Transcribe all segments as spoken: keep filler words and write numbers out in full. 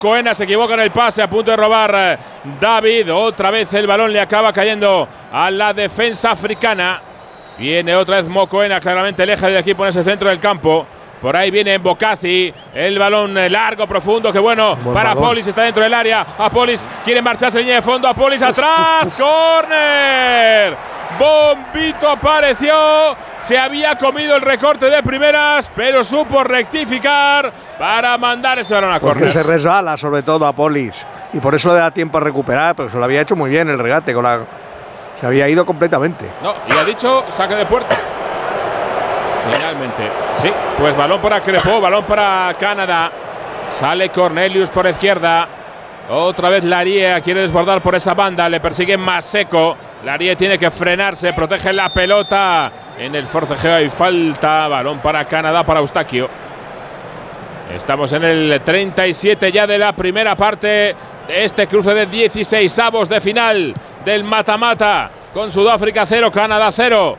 Coena se equivoca en el pase, a punto de robar David. Otra vez el balón le acaba cayendo a la defensa africana. Viene otra vez Mocoena, claramente el eje del equipo en ese centro del campo. Por ahí viene Bocazzi, el balón largo, profundo, que bueno, Buen para balón. Apolis, está dentro del área. Apolis quiere marcharse en línea de fondo, Apolis atrás, córner. Bombito apareció, se había comido el recorte de primeras, pero supo rectificar para mandar ese balón a córner. Porque se resbala sobre todo Apolis y por eso le da tiempo a recuperar, pero se lo había hecho muy bien el regate, con la, se había ido completamente. No, y ha dicho saque de puerta. Finalmente, sí, pues balón para Crepeau, balón para Canadá. Sale Cornelius por izquierda. Otra vez Larie quiere desbordar por esa banda, le persigue Maseko. Larie tiene que frenarse, protege la pelota. En el forcejeo hay falta, balón para Canadá, para Eustaquio. Estamos en el treinta y siete ya de la primera parte de este cruce de dieciséis avos de final del mata-mata, con Sudáfrica cero, Canadá cero.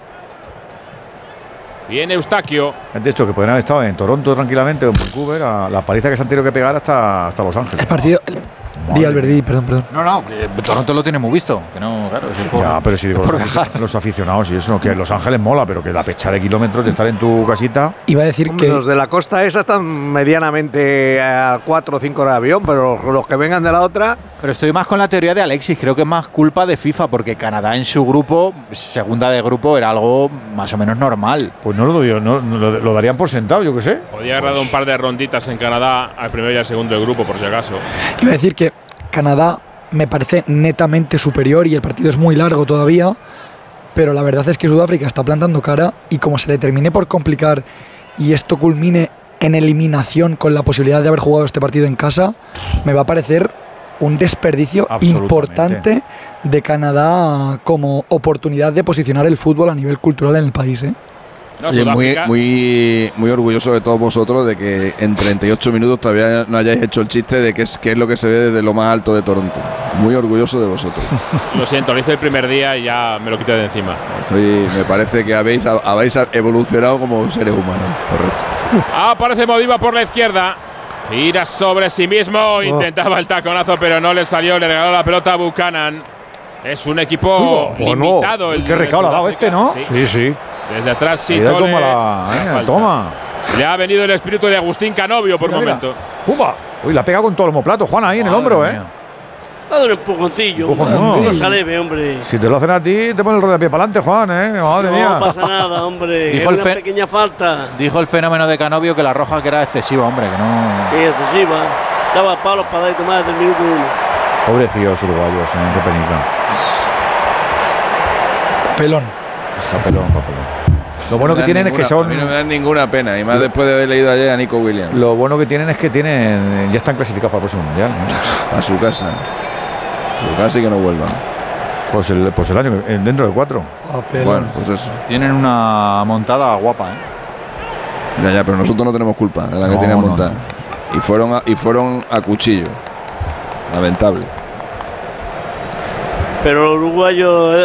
Viene Eustaquio. De hecho, que podrían haber estado en Toronto tranquilamente o en Vancouver, a la paliza que se han tenido que pegar hasta, hasta Los Ángeles. El partido. El, Di Alberti, perdón, perdón. No, no, Toronto lo tiene muy visto. Que no, claro, es el por, ya, pero si digo, por los, aficionados, los aficionados y eso, que Los Ángeles mola, pero que la pecha de kilómetros de estar en tu casita. Iba a decir Hombre, que. Los de la costa esa están medianamente a cuatro o cinco horas de avión, pero los que vengan de la otra. Pero estoy más con la teoría de Alexis, creo que es más culpa de FIFA, porque Canadá en su grupo, segunda de grupo, era algo más o menos normal. Pues no lo doy, no, no, lo, lo darían por sentado, yo qué sé. Podría haber dado un par de ronditas en Canadá al primero y al segundo del grupo, por si acaso. Iba a decir que Canadá me parece netamente superior y el partido es muy largo todavía, pero la verdad es que Sudáfrica está plantando cara y como se le termine por complicar y esto culmine en eliminación con la posibilidad de haber jugado este partido en casa, me va a parecer un desperdicio importante de Canadá como oportunidad de posicionar el fútbol a nivel cultural en el país, ¿eh? No, Oye, muy, muy, muy orgulloso de todos vosotros de que en treinta y ocho minutos todavía no hayáis hecho el chiste de que es, que es lo que se ve desde lo más alto de Toronto. Muy orgulloso de vosotros. Lo siento, lo hice el primer día y ya me lo quité de encima. Estoy, me parece que habéis, habéis evolucionado como seres humanos. Correcto. Aparece Modiba por la izquierda. Gira sobre sí mismo. Oh. Intentaba el taconazo, pero no le salió. Le regaló la pelota a Buchanan. Es un equipo uh, limitado. No. El Qué recado le ha dado este, ¿no? Sí, sí. sí. Desde atrás sí. Tole, la, eh, toma. Le ha venido el espíritu de Agustín Canovio por mira, momento. ¡Pumba! Uy, la ha pegado con todo el homoplato, Juan, ahí en el hombro, ¿eh? Dale un empujoncillo. Empujón, no. no. Se aleve, hombre. Si te lo hacen a ti, te ponen el rodapié para adelante, Juan, ¿eh? Madre no mía. No pasa nada, hombre. Dijo es el una pequeña falta. Dijo el fenómeno de Canovio que la roja que era excesiva, hombre, que no. Sí, excesiva. Daba palos para dar y tomar desde el minuto uno. Pobrecillos uruguayos, ¿eh? Qué penica. Pelón. Papelón, papelón. Lo bueno que tienen ninguna, es que son. A mí no me dan ninguna pena, y más lo, después de haber leído ayer a Nico Williams. Lo bueno que tienen es que tienen ya están clasificados para el próximo mundial, ¿no? A su casa. A su casa y que no vuelvan. Pues el, pues el año, dentro de cuatro. Bueno, pues eso. Tienen una montada guapa, ¿eh? Ya, ya, pero nosotros no tenemos culpa de la que no, tienen montada. No, no. Y, fueron a, y fueron a cuchillo. Lamentable. Pero los uruguayos.